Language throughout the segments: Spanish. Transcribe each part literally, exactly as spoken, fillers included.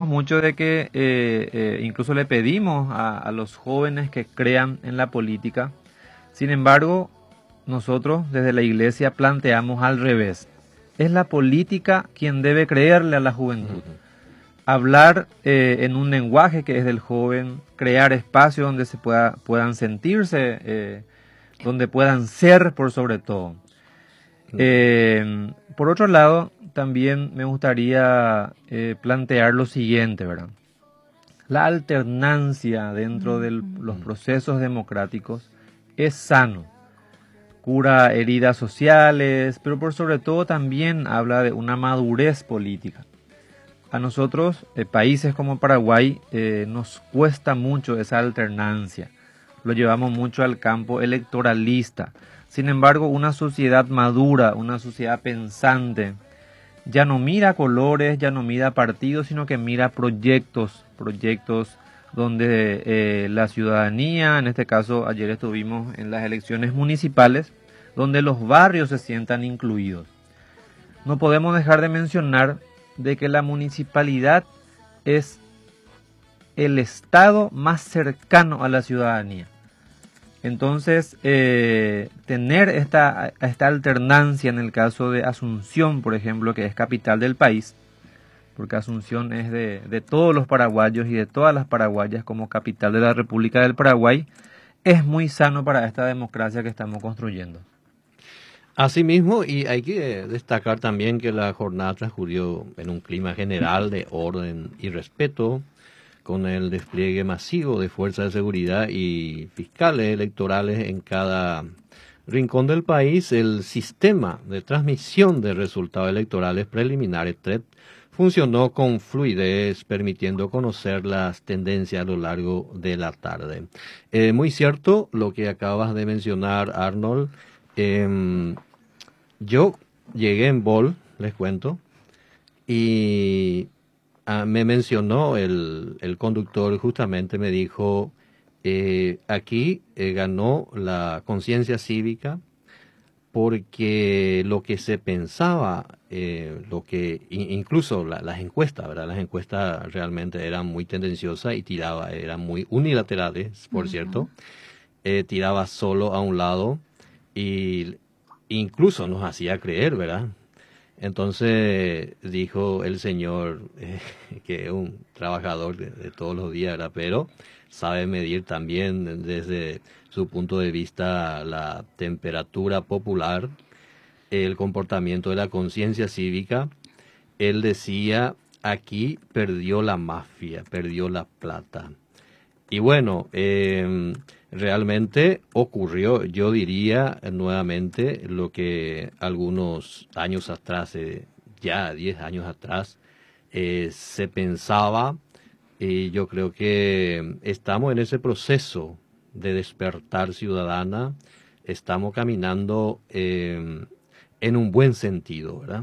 mucho de que eh, eh, incluso le pedimos a, a los jóvenes que crean en la política. Sin embargo, nosotros desde la iglesia planteamos al revés. Es la política quien debe creerle a la juventud. Ujú. Hablar eh, en un lenguaje que es del joven, crear espacios donde se pueda, puedan sentirse, eh, donde puedan ser por sobre todo. Eh, por otro lado, también me gustaría eh, plantear lo siguiente, ¿verdad? La alternancia dentro de los procesos democráticos es sano. Cura heridas sociales, pero por sobre todo también habla de una madurez política. A nosotros, eh, países como Paraguay, eh, nos cuesta mucho esa alternancia. Lo llevamos mucho al campo electoralista. Sin embargo, una sociedad madura, una sociedad pensante, ya no mira colores, ya no mira partidos, sino que mira proyectos, proyectos donde eh, la ciudadanía, en este caso ayer estuvimos en las elecciones municipales, donde los barrios se sientan incluidos. No podemos dejar de mencionar de que la municipalidad es el estado más cercano a la ciudadanía. Entonces, eh, tener esta, esta alternancia en el caso de Asunción, por ejemplo, que es capital del país, porque Asunción es de, de todos los paraguayos y de todas las paraguayas como capital de la República del Paraguay, es muy sano para esta democracia que estamos construyendo. Asimismo, y hay que destacar también que la jornada transcurrió en un clima general de orden y respeto, con el despliegue masivo de fuerzas de seguridad y fiscales electorales en cada rincón del país. El sistema de transmisión de resultados electorales preliminares, T R E P, funcionó con fluidez, permitiendo conocer las tendencias a lo largo de la tarde. Eh, muy cierto lo que acabas de mencionar, Arnold. Eh, yo llegué en Bol, les cuento, y ah, me mencionó el, el conductor, justamente me dijo, eh, aquí eh, ganó la conciencia cívica porque lo que se pensaba, eh, lo que in- incluso la- las encuestas, ¿verdad? Las encuestas realmente eran muy tendenciosas y tiraba, eran muy unilaterales, por cierto, eh, tiraba solo a un lado y incluso nos hacía creer, ¿verdad? Entonces dijo el señor, eh, que es un trabajador de, de todos los días, ¿verdad? Pero sabe medir también desde su punto de vista la temperatura popular, el comportamiento de la conciencia cívica. Él decía, aquí perdió la mafia, perdió la plata. Y bueno, eh, realmente ocurrió, yo diría eh, nuevamente, lo que algunos años atrás, eh, ya diez años atrás, eh, se pensaba, y yo creo que estamos en ese proceso de despertar ciudadana, estamos caminando eh, en un buen sentido, ¿verdad?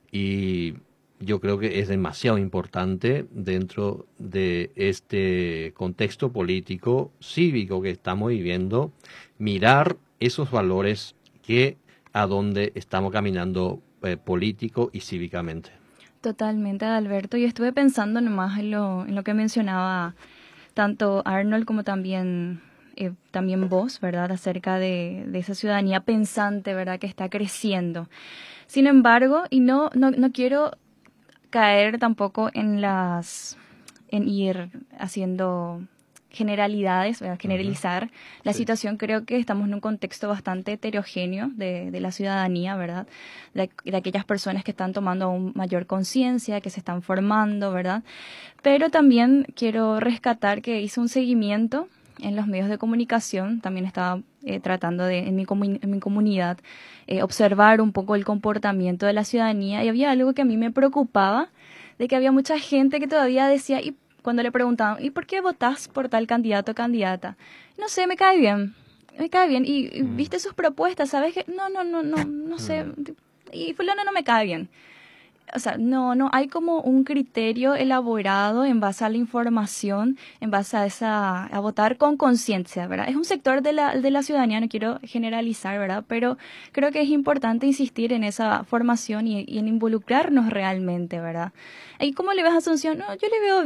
Y yo creo que es demasiado importante dentro de este contexto político, cívico que estamos viviendo, mirar esos valores que a donde estamos caminando eh, político y cívicamente. Totalmente, Alberto. Y estuve pensando nomás en lo, en lo que mencionaba tanto Arnold como también, eh, también vos, ¿verdad? Acerca de, de esa ciudadanía pensante, ¿verdad? Que está creciendo. Sin embargo, y no, no, no quiero caer tampoco en las, en ir haciendo generalidades, ¿verdad? Generalizar la Sí. situación. Creo que estamos en un contexto bastante heterogéneo de, de la ciudadanía, ¿verdad? De, de aquellas personas que están tomando aún mayor conciencia, que se están formando, ¿verdad? Pero también quiero rescatar que hice un seguimiento en los medios de comunicación, también estaba eh, tratando de, en mi, comu- en mi comunidad, eh, observar un poco el comportamiento de la ciudadanía, y había algo que a mí me preocupaba, de que había mucha gente que todavía decía, y cuando le preguntaban, ¿y por qué votás por tal candidato o candidata? No sé, me cae bien, me cae bien, y, y Mm. viste sus propuestas, ¿sabes qué? No, no, no, no, no sé, Mm. y fulano no me cae bien. O sea, no, no hay como un criterio elaborado en base a la información, en base a esa, a votar con conciencia, ¿verdad? Es un sector de la, de la ciudadanía, no quiero generalizar, ¿verdad? Pero creo que es importante insistir en esa formación y, y en involucrarnos realmente, ¿verdad? ¿Y cómo le ves a Asunción? No, yo le veo